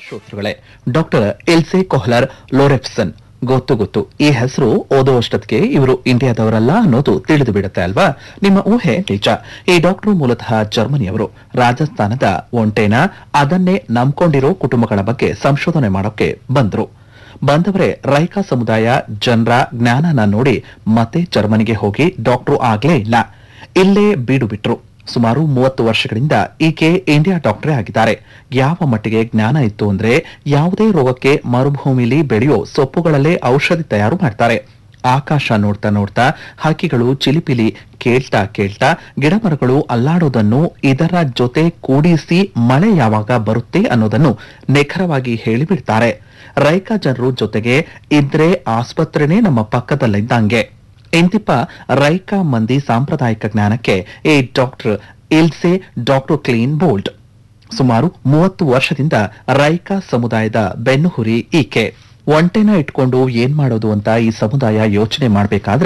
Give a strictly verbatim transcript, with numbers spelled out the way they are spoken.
ಶ್ರೋತೃಗಳೇ, doctor else ಕೊಹ್ಲರ್ ಲೋರೆಫ್ಸನ್ ಗೊತ್ತು ಗೊತ್ತು ಈ ಹೆಸರು ಓದುವಷ್ಟೊತ್ತಿಗೆ ಇವರು ಇಂಡಿಯಾದವರಲ್ಲ ಅನ್ನೋದು ತಿಳಿದು ಬಿಡುತ್ತೆ ಅಲ್ವಾ? ನಿಮ್ಮ ಊಹೆ ನಿಜ. ಈ ಡಾಕ್ಟರ್ ಮೂಲತಃ ಜರ್ಮನಿಯವರು. ರಾಜಸ್ಥಾನದ ಒಂಟೇನ ಅದನ್ನೇ ನಂಬ್ಕೊಂಡಿರೋ ಕುಟುಂಬಗಳ ಬಗ್ಗೆ ಸಂಶೋಧನೆ ಮಾಡೋಕೆ ಬಂದ್ರು. ಬಂದವರೇ ರೈಕಾ ಸಮುದಾಯ ಜನರ ಜ್ಞಾನನ ನೋಡಿ ಮತ್ತೆ ಜರ್ಮನಿಗೆ ಹೋಗಿ ಡಾಕ್ಟರ್ ಆಗ್ಲೇ ಇಲ್ಲ, ಇಲ್ಲೇ ಬೀಡು ಬಿಟ್ರು. ಸುಮಾರು ಮೂವತ್ತು ವರ್ಷಗಳಿಂದ ಈಕೆ ಇಂಡಿಯಾ ಡಾಕ್ಟರೇ ಆಗಿದ್ದಾರೆ. ಯಾವ ಮಟ್ಟಿಗೆ ಜ್ಞಾನ ಇತ್ತು ಅಂದ್ರೆ ಯಾವುದೇ ರೋಗಕ್ಕೆ ಮರುಭೂಮಿಲಿ ಬೆಳೆಯೋ ಸೊಪ್ಪುಗಳಲ್ಲೇ ಔಷಧಿ ತಯಾರು ಮಾಡ್ತಾರೆ. ಆಕಾಶ ನೋಡ್ತಾ ನೋಡ್ತಾ ಹಕ್ಕಿಗಳು ಚಿಲಿಪಿಲಿ ಕೇಳ್ತಾ ಕೇಳ್ತಾ ಗಿಡಮರಗಳು ಅಲ್ಲಾಡೋದನ್ನು ಇದರ ಜೊತೆ ಕೂಡಿಸಿ ಮಳೆ ಯಾವಾಗ ಬರುತ್ತೆ ಅನ್ನೋದನ್ನು ನಿಖರವಾಗಿ ಹೇಳಿಬಿಡ್ತಾರೆ. ರೈಕಾ ಜನರು ಜೊತೆಗೆ ಇದ್ರೆ ಆಸ್ಪತ್ರೆನೇ ನಮ್ಮ ಪಕ್ಕದಲ್ಲಿದ್ದಂಗೆ. ಇಂತಿಪ್ಪ ರೈಕಾ ಮಂದಿ ಸಾಂಪ್ರದಾಯಿಕ ಜ್ಞಾನಕ್ಕೆ ಈ ಡಾಕ್ಟರ್ ಇಲ್ಸೆ ಡಾಕ್ಟರ್ ಕ್ಲೀನ್ ಬೋಲ್ಟ್. ಸುಮಾರು ಮೂವತ್ತು ವರ್ಷದಿಂದ ರೈಕಾ ಸಮುದಾಯದ ಬೆನ್ನುಹುರಿ ಈಕೆ. ಒಂಟೆನ ಇಟ್ಕೊಂಡು ಏನ್ ಮಾಡೋದು ಅಂತ ಈ ಸಮುದಾಯ ಯೋಚನೆ ಮಾಡಬೇಕಾದ್ರೆ